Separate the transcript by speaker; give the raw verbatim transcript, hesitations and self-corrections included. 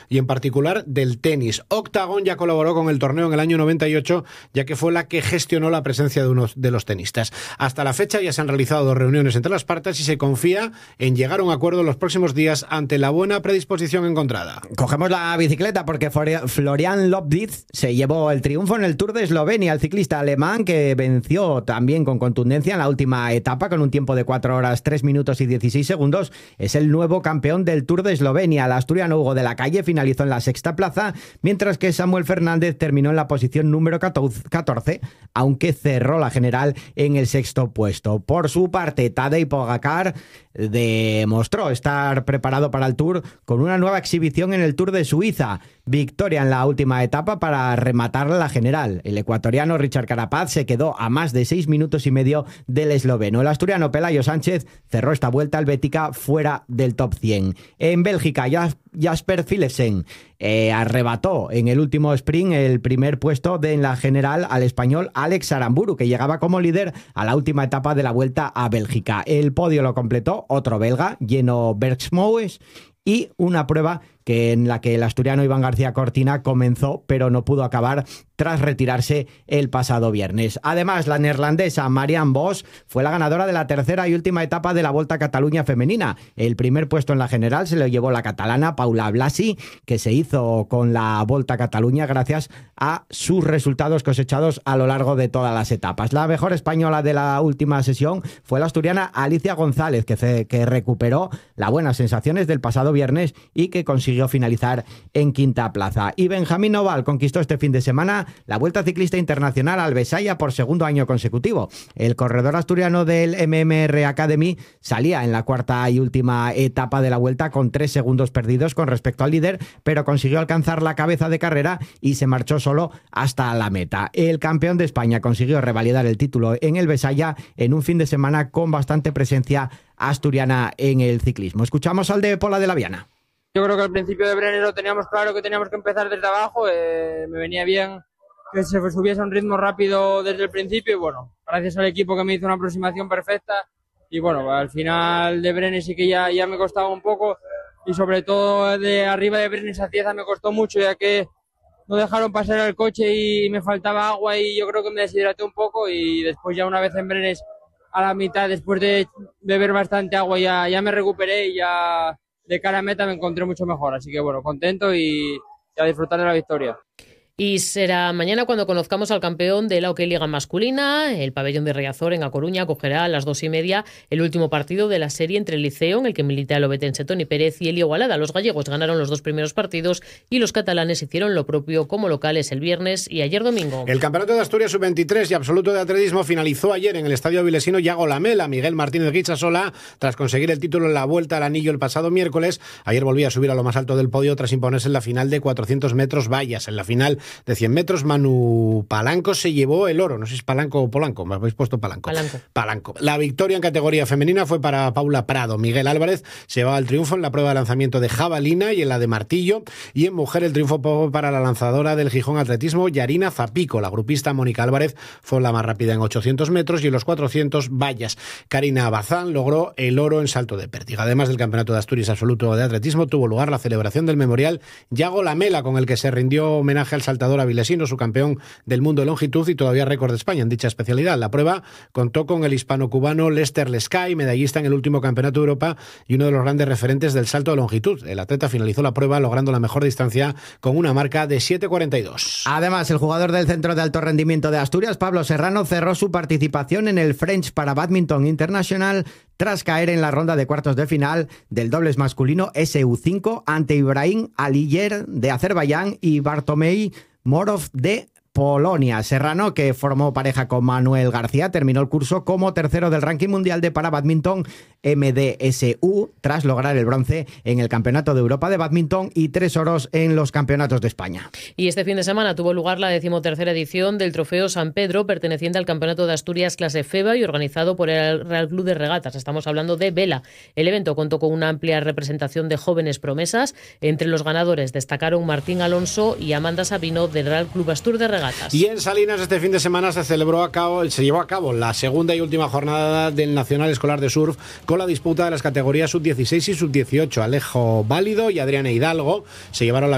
Speaker 1: y en particular del tenis. Octagon ya colaboró con el torneo en el año noventa y ocho, ya que fue la que gestionó la presencia de unos de los tenistas. Hasta la fecha ya se han realizado dos reuniones entre las partes y se confía en llegar a un acuerdo en los próximos días ante la buena predisposición encontrada.
Speaker 2: Cogemos la bicicleta porque Florian Lobdic se llevó el triunfo en el Tour de Eslovenia. El ciclista alemán, que venció también con contundencia en la última etapa con un tiempo de cuatro horas, tres minutos y dieciséis segundos, es el nuevo campeón del Tour de Eslovenia. El asturiano Hugo de la Calle finalizó en la sexta plaza, mientras que Samuel Fernández terminó en la posición número catorce, aunque cerró la general en el sexto puesto. Por su parte, Tadej Pogačar demostró estar preparado para el Tour con una nueva exhibición en el Tour de Suiza. Victoria en la última etapa para rematar la general. El ecuatoriano Richard Carapaz se quedó a más de seis minutos y medio del esloveno. El asturiano Pelayo Sánchez cerró esta vuelta helvética fuera del top cien. En Bélgica, Jasper Philipsen eh, arrebató en el último sprint el primer puesto de en la general al español Alex Aramburu, que llegaba como líder a la última etapa de la Vuelta a Bélgica. El podio lo completó otro belga, Jeno Bergsmoes, y una prueba que en la que el asturiano Iván García Cortina comenzó, pero no pudo acabar tras retirarse el pasado viernes. Además, la neerlandesa Marianne Vos fue la ganadora de la tercera y última etapa de la Volta a Cataluña femenina. El primer puesto en la general se lo llevó la catalana Paula Blasi, que se hizo con la Volta a Cataluña gracias a sus resultados cosechados a lo largo de todas las etapas. La mejor española de la última sesión fue la asturiana Alicia González, que, se, que recuperó las buenas sensaciones del pasado viernes y que consiguió finalizar en quinta plaza. Y Benjamín Oval conquistó este fin de semana la Vuelta Ciclista Internacional al Besaya por segundo año consecutivo. El corredor asturiano del M M R Academy salía en la cuarta y última etapa de la Vuelta con tres segundos perdidos con respecto al líder, pero consiguió alcanzar la cabeza de carrera y se marchó solo hasta la meta. El campeón de España consiguió revalidar el título en el Besaya en un fin de semana con bastante presencia asturiana en el ciclismo. Escuchamos al de Pola de la Viana.
Speaker 3: Yo creo que al principio de Brenner lo teníamos claro que teníamos que empezar desde abajo, eh, me venía bien que se subiese a un ritmo rápido desde el principio y bueno, gracias al equipo que me hizo una aproximación perfecta y bueno, al final de Brenner sí que ya, ya me costaba un poco y sobre todo de arriba de Brenner a Cieza me costó mucho ya que no dejaron pasar el coche y me faltaba agua y yo creo que me deshidraté un poco y después ya una vez en Brenner a la mitad, después de beber bastante agua ya, ya me recuperé y ya de cara a meta me encontré mucho mejor, así que bueno, contento y, y a disfrutar de la victoria.
Speaker 4: Y será mañana cuando conozcamos al campeón de la Hockey Liga masculina. El pabellón de Riazor en A Coruña acogerá a las dos y media el último partido de la serie entre el Liceo, en el que milita el obetense Toni Pérez, y el Igualada. Los gallegos ganaron los dos primeros partidos y los catalanes hicieron lo propio como locales el viernes y ayer domingo.
Speaker 1: El Campeonato de Asturias sub veintitrés y absoluto de atletismo finalizó ayer en el Estadio Vilesino Yago Lamela. Miguel Martínez Guichasola, tras conseguir el título en la Vuelta al Anillo el pasado miércoles, ayer volvía a subir a lo más alto del podio tras imponerse en la final de cuatrocientos metros vallas. En la final de cien metros, Manu Palanco se llevó el oro. No sé si es Palanco o Polanco, me habéis puesto Palanco.
Speaker 4: Palanco.
Speaker 1: Palanco. La victoria en categoría femenina fue para Paula Prado. Miguel Álvarez se llevaba el triunfo en la prueba de lanzamiento de jabalina y en la de martillo. Y en mujer el triunfo fue para la lanzadora del Gijón Atletismo, Yarina Zapico. La grupista Mónica Álvarez fue la más rápida en ochocientos metros y en los cuatrocientos vallas. Karina Bazán logró el oro en salto de pértiga. Además del Campeonato de Asturias absoluto de atletismo, tuvo lugar la celebración del memorial Yago Lamela, con el que se rindió homenaje al saltador avilesino, su campeón del mundo de longitud y todavía récord de España en dicha especialidad. La prueba contó con el hispano-cubano Lester Lescay, medallista en el último Campeonato de Europa y uno de los grandes referentes del salto de longitud. El atleta finalizó la prueba logrando la mejor distancia con una marca de siete cuarenta y dos.
Speaker 2: Además, el jugador del Centro de Alto Rendimiento de Asturias, Pablo Serrano, cerró su participación en el French para Badminton International tras caer en la ronda de cuartos de final del dobles masculino S U cinco ante Ibrahim Aliyer de Azerbaiyán y Bartomei Morov de Polonia. Serrano, que formó pareja con Manuel García, terminó el curso como tercero del ranking mundial de para badminton M D S U tras lograr el bronce en el Campeonato de Europa de Badminton y tres oros en los Campeonatos de España.
Speaker 4: Y este fin de semana tuvo lugar la decimotercera edición del Trofeo San Pedro, perteneciente al Campeonato de Asturias clase FEBA y organizado por el Real Club de Regatas. Estamos hablando de vela. El evento contó con una amplia representación de jóvenes promesas. Entre los ganadores destacaron Martín Alonso y Amanda Sabino del Real Club Astur de Regatas.
Speaker 1: Y en Salinas este fin de semana se celebró a cabo, se llevó a cabo la segunda y última jornada del Nacional Escolar de Surf con la disputa de las categorías sub dieciséis y sub dieciocho. Alejo Válido y Adriana Hidalgo se llevaron la